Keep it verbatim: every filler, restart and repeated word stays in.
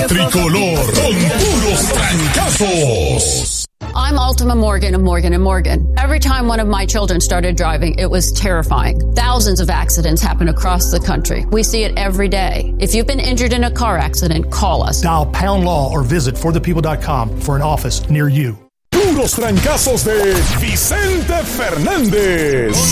Tricolor con puros trancazos. I'm Ultima Morgan of Morgan and Morgan. Every time one of my children started driving, it was terrifying. Thousands of accidents happen across the country. We see it every day. If you've been injured in a car accident, call us. Dial pound law or visit for the people dot com for an office near you. Puros trancazos de Vicente Fernández.